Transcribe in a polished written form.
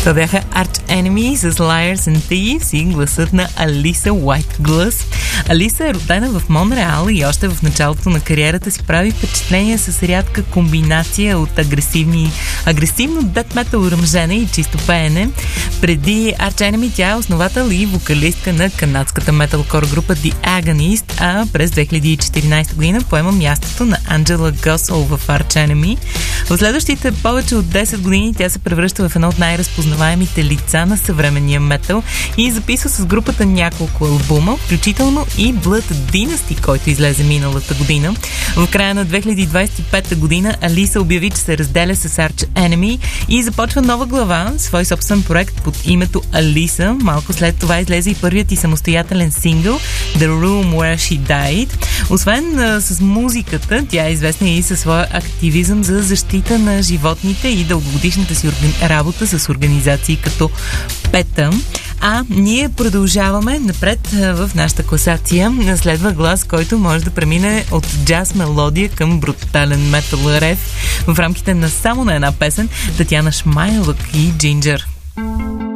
Това бяха Arch Enemy с Liars and Thieves и гласът на Алиса White. Алиса е родена в Монреал и още в началото на кариерата си прави впечатление с рядка комбинация от агресивно дет метал ръмжене и чисто пеене. Преди Arch Enemy тя е основател и вокалистка на канадската металкор група The Agonist, а през 2014 година поема мястото на Анджела Госол в Arch Enemy. В следващите повече от 10 години тя се превръща в едно от най-разпознаваемите лица на съвременния метал и записва с групата няколко албума, включително и Blood Dynasty, който излезе миналата година. В края на 2025 година Алиса обяви, че се разделя с Arch Enemy и започва нова глава, свой собствен проект под името Алиса. Малко след това излезе и първият и самостоятелен сингъл The Room Where She Died. Освен с музиката, тя е известна и със своя активизъм за защита на животните и дългогодишната си работа с организации като PETA. А ние продължаваме напред в нашата класация. Следва глас, който може да премине от джаз мелодия към брутален метал рев в рамките на само на една песен. Татяна Шмайлък и Джинджер.